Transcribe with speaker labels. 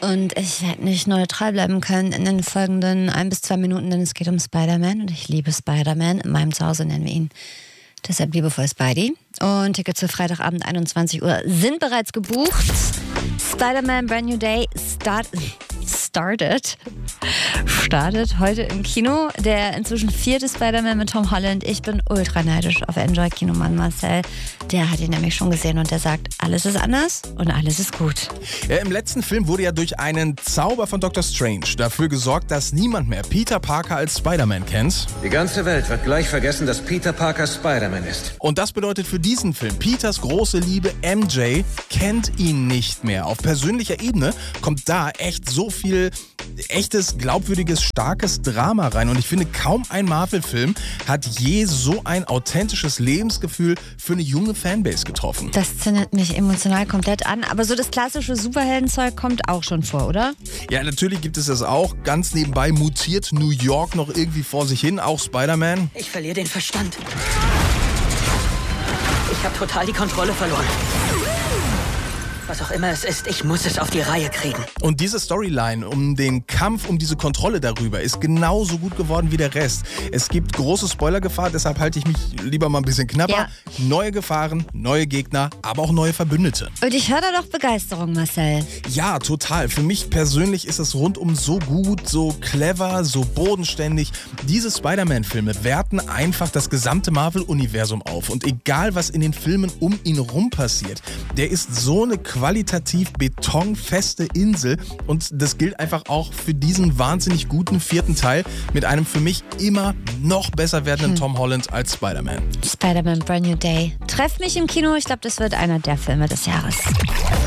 Speaker 1: Und ich werde nicht neutral bleiben können in den folgenden 1 bis 2 Minuten, denn es geht um Spider-Man und ich liebe Spider-Man. In meinem Zuhause nennen wir ihn deshalb liebevoll Spidey. Und Tickets für Freitagabend 21 Uhr sind bereits gebucht. Spider-Man Brand New Day startet heute im Kino. Der inzwischen 4. Spider-Man mit Tom Holland. Ich bin ultra neidisch auf Enjoy-Kinomann Marcel. Der hat ihn nämlich schon gesehen und der sagt, alles ist anders und alles ist gut.
Speaker 2: Ja, im letzten Film wurde ja durch einen Zauber von Dr. Strange dafür gesorgt, dass niemand mehr Peter Parker als Spider-Man kennt.
Speaker 3: Die ganze Welt wird gleich vergessen, dass Peter Parker Spider-Man ist.
Speaker 2: Und das bedeutet für diesen Film, Peters große Liebe MJ kennt ihn nicht mehr. Auf persönlicher Ebene kommt da echt so viel echtes, glaubwürdiges, starkes Drama rein. Und ich finde, kaum ein Marvel-Film hat je so ein authentisches Lebensgefühl für eine junge Fanbase getroffen.
Speaker 1: Das zündet mich emotional komplett an. Aber so das klassische Superheldenzeug kommt auch schon vor, oder?
Speaker 2: Ja, natürlich gibt es das auch. Ganz nebenbei mutiert New York noch irgendwie vor sich hin, auch Spider-Man.
Speaker 4: Ich verliere den Verstand. Ich habe total die Kontrolle verloren. Was auch immer es ist, ich muss es auf die Reihe kriegen.
Speaker 2: Und diese Storyline um den Kampf, um diese Kontrolle darüber ist genauso gut geworden wie der Rest. Es gibt große Spoilergefahr, deshalb halte ich mich lieber mal ein bisschen knapper.
Speaker 1: Ja.
Speaker 2: Neue Gefahren, neue Gegner, aber auch neue Verbündete.
Speaker 1: Und ich höre da doch Begeisterung, Marcel.
Speaker 2: Ja, total. Für mich persönlich ist es rundum so gut, so clever, so bodenständig. Diese Spider-Man-Filme werten einfach das gesamte Marvel-Universum auf. Und egal, was in den Filmen um ihn rum passiert, der ist so eine qualitativ betonfeste Insel. Und das gilt einfach auch für diesen wahnsinnig guten 4. Teil mit einem für mich immer noch besser werdenden Tom Holland als Spider-Man.
Speaker 1: Spider-Man Brand New Day. Treff mich im Kino. Ich glaube, das wird einer der Filme des Jahres.